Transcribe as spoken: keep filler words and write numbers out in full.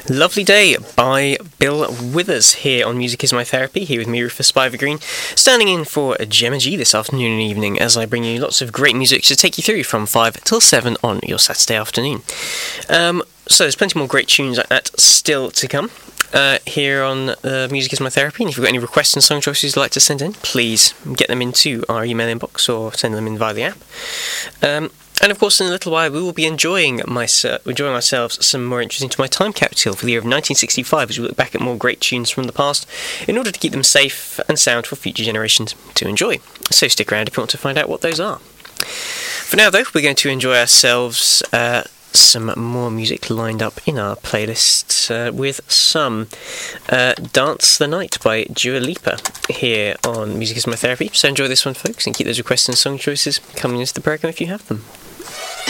Lovely Day by Bill Withers here on Music Is My Therapy, here with me, Rufus Spivergreen, standing in for Gemma G this afternoon and evening as I bring you lots of great music to take you through from five till seven on your Saturday afternoon. Um, so there's plenty more great tunes like that still to come uh, here on uh, Music Is My Therapy, and if you've got any requests and song choices you'd like to send in, please get them into our email inbox or send them in via the app. Um, And of course, in a little while, we will be enjoying my, enjoying ourselves some more interesting to my time capsule for the year of nineteen sixty-five as we look back at more great tunes from the past in order to keep them safe and sound for future generations to enjoy. So stick around if you want to find out what those are. For now, though, we're going to enjoy ourselves uh, some more music lined up in our playlist uh, with some uh, Dance the Night by Dua Lipa here on Music Is My Therapy. So enjoy this one, folks, and keep those requests and song choices coming into the programme if you have them.